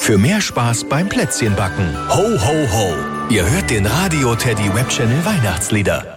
für mehr Spaß beim Plätzchenbacken. Ho, ho, ho. Ihr hört den Radio Teddy Web Channel Weihnachtslieder.